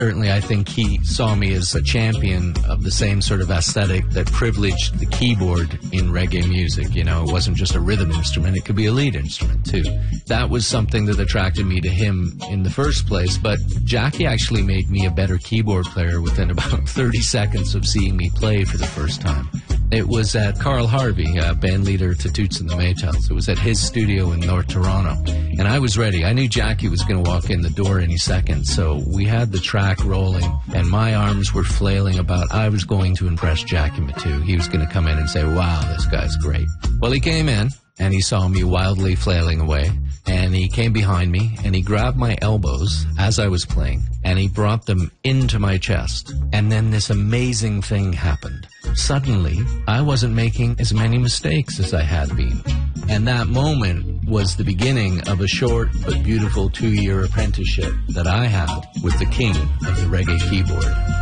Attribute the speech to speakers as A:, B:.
A: Certainly, I think he saw me as a champion of the same sort of aesthetic that privileged the keyboard in reggae music. You know, it wasn't just a rhythm instrument, it could be a lead instrument too. That was something that attracted me to him in the first place, but Jackie actually made me a better keyboard player within about 30 seconds of seeing me play for the first time. It was at Carl Harvey, band leader to Toots and the Maytals. It was at his studio in North Toronto. And I was ready. I knew Jackie was going to walk in the door any second. So we had the track rolling, and my arms were flailing about. I was going to impress Jackie Mittoo. He was going to come in and say, wow, this guy's great. Well, he came in, and he saw me wildly flailing away. And he came behind me, and he grabbed my elbows as I was playing, and he brought them into my chest. And then this amazing thing happened. Suddenly, I wasn't making as many mistakes as I had been. And that moment was the beginning of a short but beautiful 2-year apprenticeship that I had with the king of the reggae keyboard.